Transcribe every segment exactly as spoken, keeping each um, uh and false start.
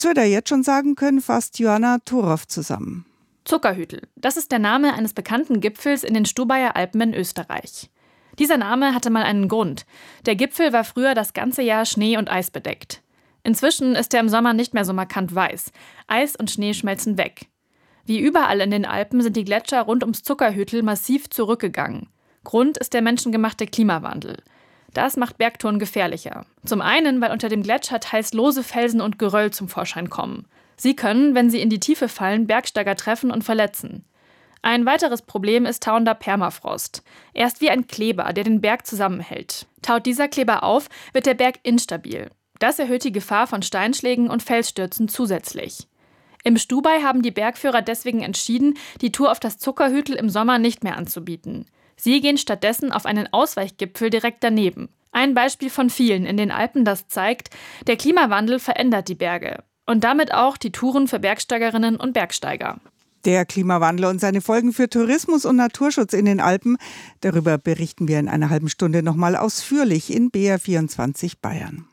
Was wir da jetzt schon sagen können, fasst Joanna Thoroff zusammen. Zuckerhütel, das ist der Name eines bekannten Gipfels in den Stubaier Alpen in Österreich. Dieser Name hatte mal einen Grund. Der Gipfel war früher das ganze Jahr Schnee und Eis bedeckt. Inzwischen ist er im Sommer nicht mehr so markant weiß. Eis und Schnee schmelzen weg. Wie überall in den Alpen sind die Gletscher rund ums Zuckerhütel massiv zurückgegangen. Grund ist der menschengemachte Klimawandel. Das macht Bergtouren gefährlicher. Zum einen, weil unter dem Gletscher teils lose Felsen und Geröll zum Vorschein kommen. Sie können, wenn sie in die Tiefe fallen, Bergsteiger treffen und verletzen. Ein weiteres Problem ist tauender Permafrost. Er ist wie ein Kleber, der den Berg zusammenhält. Taut dieser Kleber auf, wird der Berg instabil. Das erhöht die Gefahr von Steinschlägen und Felsstürzen zusätzlich. Im Stubai haben die Bergführer deswegen entschieden, die Tour auf das Zuckerhütel im Sommer nicht mehr anzubieten. Sie gehen stattdessen auf einen Ausweichgipfel direkt daneben. Ein Beispiel von vielen in den Alpen, das zeigt, der Klimawandel verändert die Berge. Und damit auch die Touren für Bergsteigerinnen und Bergsteiger. Der Klimawandel und seine Folgen für Tourismus und Naturschutz in den Alpen, darüber berichten wir in einer halben Stunde nochmal ausführlich in B R vierundzwanzig Bayern.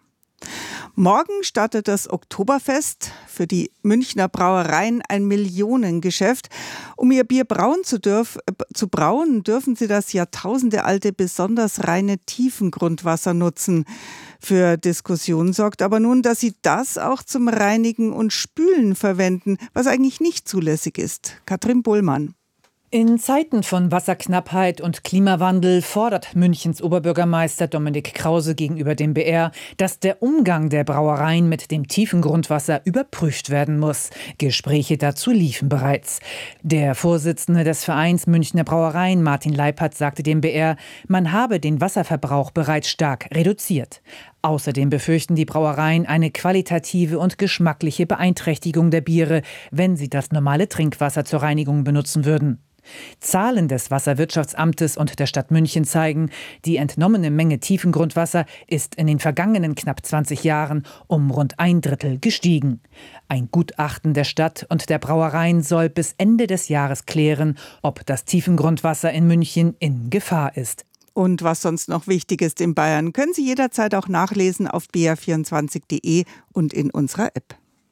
Morgen startet das Oktoberfest, für die Münchner Brauereien ein Millionengeschäft. Um ihr Bier brauen zu, dürf, äh, zu brauen, dürfen sie das jahrtausendealte, besonders reine Tiefengrundwasser nutzen. Für Diskussionen sorgt aber nun, dass sie das auch zum Reinigen und Spülen verwenden, was eigentlich nicht zulässig ist. Katrin Bohlmann. In Zeiten von Wasserknappheit und Klimawandel fordert Münchens Oberbürgermeister Dominik Krause gegenüber dem B R, dass der Umgang der Brauereien mit dem tiefen Grundwasser überprüft werden muss. Gespräche dazu liefen bereits. Der Vorsitzende des Vereins Münchner Brauereien, Martin Leipert, sagte dem B R, man habe den Wasserverbrauch bereits stark reduziert. Außerdem befürchten die Brauereien eine qualitative und geschmackliche Beeinträchtigung der Biere, wenn sie das normale Trinkwasser zur Reinigung benutzen würden. Zahlen des Wasserwirtschaftsamtes und der Stadt München zeigen, die entnommene Menge Tiefengrundwasser ist in den vergangenen knapp zwanzig Jahren um rund ein Drittel gestiegen. Ein Gutachten der Stadt und der Brauereien soll bis Ende des Jahres klären, ob das Tiefengrundwasser in München in Gefahr ist. Und was sonst noch wichtig ist in Bayern, können Sie jederzeit auch nachlesen auf b r vierundzwanzig punkt d e und in unserer App.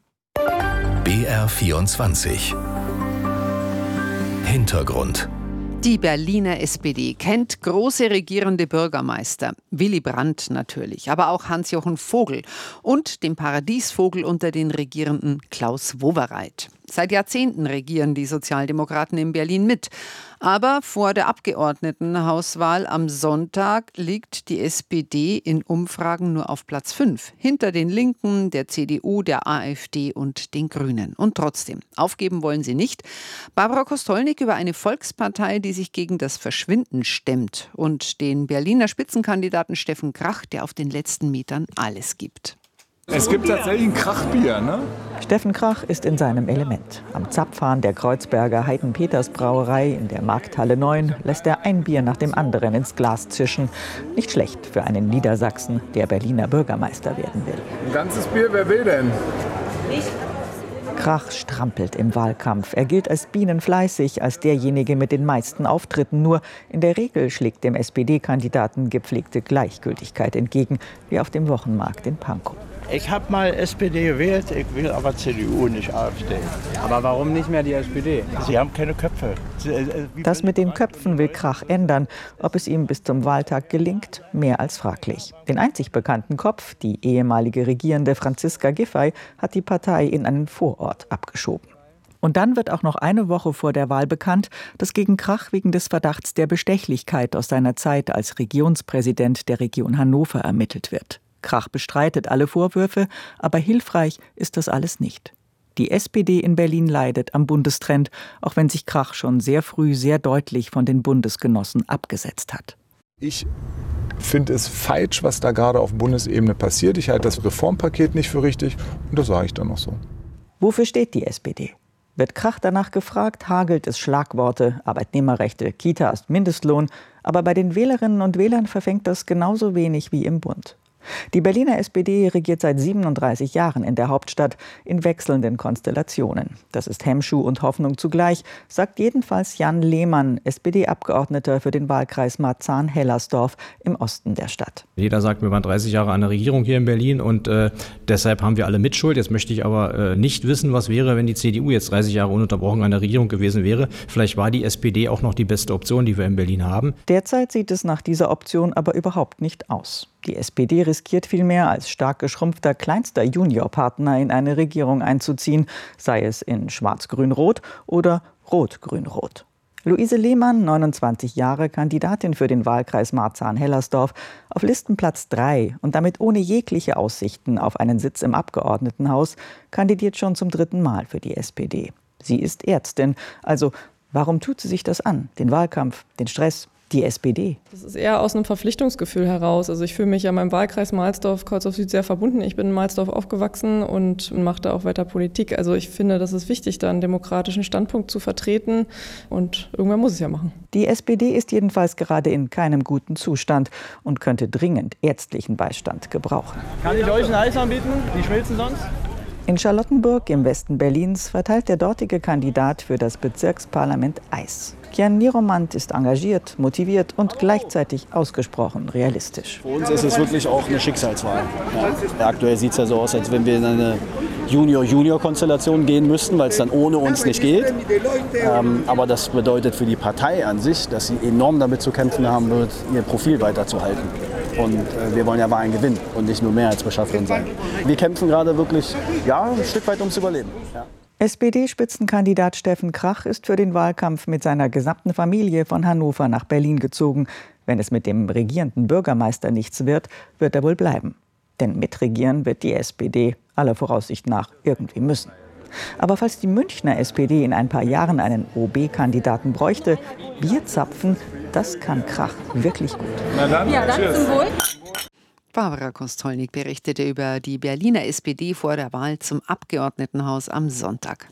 B R vierundzwanzig Hintergrund. Die Berliner S P D kennt große regierende Bürgermeister. Willy Brandt natürlich, aber auch Hans-Jochen Vogel und den Paradiesvogel unter den Regierenden Klaus Wowereit. Seit Jahrzehnten regieren die Sozialdemokraten in Berlin mit. Aber vor der Abgeordnetenhauswahl am Sonntag liegt die S P D in Umfragen nur auf Platz fünf. Hinter den Linken, der C D U, der AfD und den Grünen. Und trotzdem, aufgeben wollen sie nicht. Barbara Kostolnik über eine Volkspartei, die sich gegen das Verschwinden stemmt. Und den Berliner Spitzenkandidaten Steffen Krach, der auf den letzten Metern alles gibt. Es gibt tatsächlich ein Krachbier, ne? Steffen Krach ist in seinem Element. Am Zapfhahn der Kreuzberger Heidenpeters-Brauerei in der Markthalle neun lässt er ein Bier nach dem anderen ins Glas zischen. Nicht schlecht für einen Niedersachsen, der Berliner Bürgermeister werden will. Ein ganzes Bier, wer will denn? Krach strampelt im Wahlkampf. Er gilt als bienenfleißig, als derjenige mit den meisten Auftritten. Nur in der Regel schlägt dem S P D-Kandidaten gepflegte Gleichgültigkeit entgegen, wie auf dem Wochenmarkt in Pankow. Ich habe mal S P D gewählt, ich will aber C D U, nicht AfD. Aber warum nicht mehr die S P D? Sie haben keine Köpfe. Das mit den Köpfen will Krach ändern. Ob es ihm bis zum Wahltag gelingt, mehr als fraglich. Den einzig bekannten Kopf, die ehemalige Regierende Franziska Giffey, hat die Partei in einen Vorort abgeschoben. Und dann wird auch noch eine Woche vor der Wahl bekannt, dass gegen Krach wegen des Verdachts der Bestechlichkeit aus seiner Zeit als Regionspräsident der Region Hannover ermittelt wird. Krach bestreitet alle Vorwürfe, aber hilfreich ist das alles nicht. Die S P D in Berlin leidet am Bundestrend, auch wenn sich Krach schon sehr früh sehr deutlich von den Bundesgenossen abgesetzt hat. Ich finde es falsch, was da gerade auf Bundesebene passiert. Ich halte das Reformpaket nicht für richtig und das sage ich dann noch so. Wofür steht die S P D? Wird Krach danach gefragt, hagelt es Schlagworte, Arbeitnehmerrechte, Kita ist Mindestlohn, aber bei den Wählerinnen und Wählern verfängt das genauso wenig wie im Bund. Die Berliner S P D regiert seit siebenunddreißig Jahren in der Hauptstadt in wechselnden Konstellationen. Das ist Hemmschuh und Hoffnung zugleich, sagt jedenfalls Jan Lehmann, S P D-Abgeordneter für den Wahlkreis Marzahn-Hellersdorf im Osten der Stadt. Jeder sagt, wir waren dreißig Jahre an der Regierung hier in Berlin und äh, deshalb haben wir alle Mitschuld. Jetzt möchte ich aber äh, nicht wissen, was wäre, wenn die C D U jetzt dreißig Jahre ununterbrochen an der Regierung gewesen wäre. Vielleicht war die S P D auch noch die beste Option, die wir in Berlin haben. Derzeit sieht es nach dieser Option aber überhaupt nicht aus. Die S P D riskiert vielmehr, als stark geschrumpfter kleinster Juniorpartner in eine Regierung einzuziehen, sei es in Schwarz-Grün-Rot oder Rot-Grün-Rot. Luise Lehmann, neunundzwanzig Jahre, Kandidatin für den Wahlkreis Marzahn-Hellersdorf, auf Listenplatz drei und damit ohne jegliche Aussichten auf einen Sitz im Abgeordnetenhaus, kandidiert schon zum dritten Mal für die S P D. Sie ist Ärztin, also warum tut sie sich das an? Den Wahlkampf, den Stress, die S P D? Das ist eher aus einem Verpflichtungsgefühl heraus. Also ich fühle mich ja meinem Wahlkreis Mahlsdorf-Kaulsdorf-Süd sehr verbunden. Ich bin in Mahlsdorf aufgewachsen und mache da auch weiter Politik. Also ich finde, das ist wichtig, da einen demokratischen Standpunkt zu vertreten. Und irgendwann muss ich es ja machen. Die S P D ist jedenfalls gerade in keinem guten Zustand und könnte dringend ärztlichen Beistand gebrauchen. Kann ich euch ein Eis anbieten? Die schmilzen sonst? In Charlottenburg im Westen Berlins verteilt der dortige Kandidat für das Bezirksparlament Eis. Kian Niromant ist engagiert, motiviert und gleichzeitig ausgesprochen realistisch. Für uns ist es wirklich auch eine Schicksalswahl. Ja. Aktuell sieht es ja so aus, als wenn wir in eine Junior-Junior-Konstellation gehen müssten, weil es dann ohne uns nicht geht. Ähm, aber das bedeutet für die Partei an sich, dass sie enorm damit zu kämpfen haben wird, ihr Profil weiterzuhalten. Und äh, wir wollen ja Wahlen gewinnen und nicht nur Mehrheitsbeschafferin sein. Wir kämpfen gerade wirklich ja, ein Stück weit ums Überleben. Ja. S P D-Spitzenkandidat Steffen Krach ist für den Wahlkampf mit seiner gesamten Familie von Hannover nach Berlin gezogen. Wenn es mit dem regierenden Bürgermeister nichts wird, wird er wohl bleiben. Denn mitregieren wird die S P D aller Voraussicht nach irgendwie müssen. Aber falls die Münchner S P D in ein paar Jahren einen O B-Kandidaten bräuchte, Bierzapfen, das kann Krach wirklich gut. Na dann, ja, dann zum Wohl. Barbara Kostolnik berichtete über die Berliner S P D vor der Wahl zum Abgeordnetenhaus am Sonntag.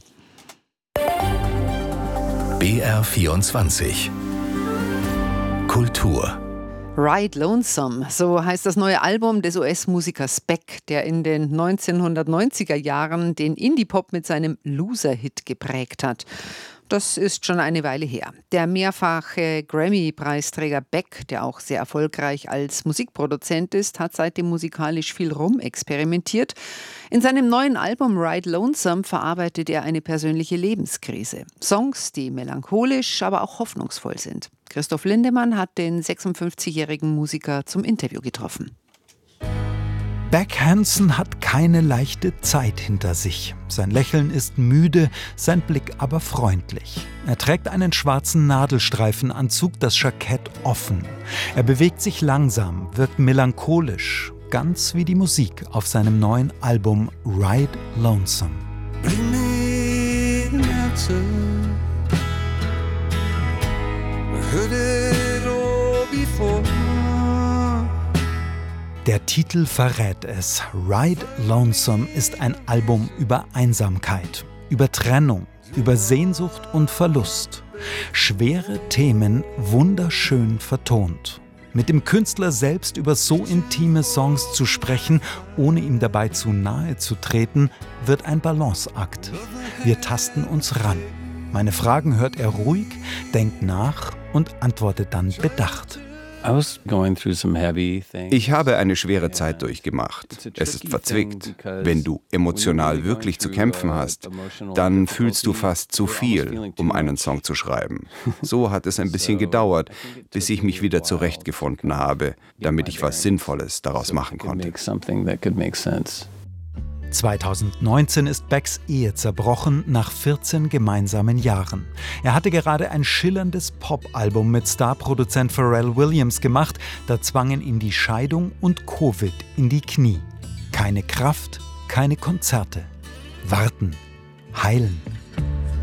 B R vierundzwanzig Kultur. Ride Lonesome, so heißt das neue Album des U S-Musikers Beck, der in den neunzehnhundertneunziger Jahren den Indie-Pop mit seinem Loser-Hit geprägt hat. Das ist schon eine Weile her. Der mehrfache Grammy-Preisträger Beck, der auch sehr erfolgreich als Musikproduzent ist, hat seitdem musikalisch viel rumexperimentiert. In seinem neuen Album Ride Lonesome verarbeitet er eine persönliche Lebenskrise. Songs, die melancholisch, aber auch hoffnungsvoll sind. Christoph Lindemann hat den sechsundfünfzigjährigen Musiker zum Interview getroffen. Beck Hansen hat keine leichte Zeit hinter sich. Sein Lächeln ist müde, sein Blick aber freundlich. Er trägt einen schwarzen Nadelstreifenanzug, das Jackett offen. Er bewegt sich langsam, wirkt melancholisch, ganz wie die Musik auf seinem neuen Album Ride Lonesome. Bring me an answer. I heard it all before. Der Titel verrät es. Ride Lonesome ist ein Album über Einsamkeit, über Trennung, über Sehnsucht und Verlust. Schwere Themen wunderschön vertont. Mit dem Künstler selbst über so intime Songs zu sprechen, ohne ihm dabei zu nahe zu treten, wird ein Balanceakt. Wir tasten uns ran. Meine Fragen hört er ruhig, denkt nach und antwortet dann bedacht. Ich habe eine schwere Zeit durchgemacht. Es ist verzwickt. Wenn du emotional wirklich zu kämpfen hast, dann fühlst du fast zu viel, um einen Song zu schreiben. So hat es ein bisschen gedauert, bis ich mich wieder zurechtgefunden habe, damit ich was Sinnvolles daraus machen konnte. zweitausendneunzehn ist Becks Ehe zerbrochen nach vierzehn gemeinsamen Jahren. Er hatte gerade ein schillerndes Pop-Album mit Starproduzent Pharrell Williams gemacht, da zwangen ihn die Scheidung und Covid in die Knie. Keine Kraft, keine Konzerte. Warten, heilen.